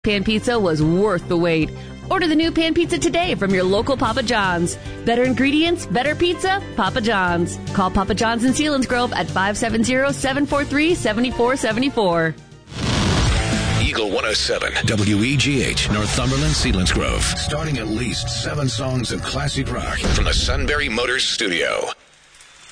pan pizza was worth the wait. Order the new pan pizza today from your local Papa John's. Better ingredients, better pizza, Papa John's. Call Papa John's in Selinsgrove at 570-743-7474. Eagle 107, WEGH, Northumberland, Selinsgrove. Starting at least 7 songs of classic rock from the Sunbury Motors Studio.